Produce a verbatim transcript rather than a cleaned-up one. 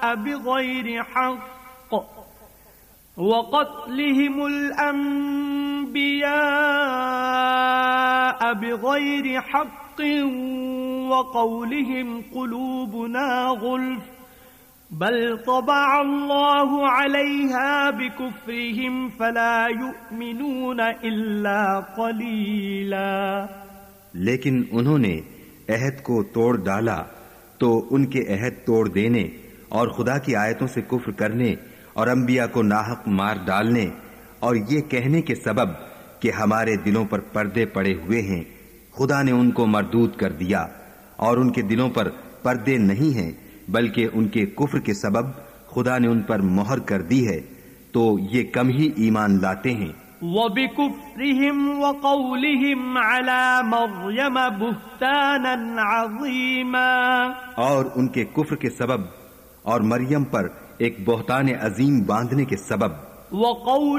بغير حق وقتلهم الأنبياء بغير حق وقولهم قلوبنا غلف بل طبع الله عليها بكفرهم فلا يؤمنون إلا قليلا۔ لیکن انہوں نے عہد کو توڑ ڈالا تو ان کے عہد توڑ دینے اور خدا کی آیتوں سے کفر کرنے اور انبیاء کو ناحق مار ڈالنے اور یہ کہنے کے سبب کہ ہمارے دلوں پر پردے پڑے ہوئے ہیں خدا نے ان کو مردود کر دیا، اور ان کے دلوں پر پردے نہیں ہیں بلکہ ان کے کفر کے سبب خدا نے ان پر مہر کر دی ہے، تو یہ کم ہی ایمان لاتے ہیں۔ وَبِكُفْرِهِمْ وَقَوْلِهِمْ عَلَى مَرْيَمَ بُهْتَانًا عَظِيمًا، اور ان کے کفر کے سبب اور مریم پر ایک بہتان عظیم باندھنے کے سبب۔ وَقَوْلِ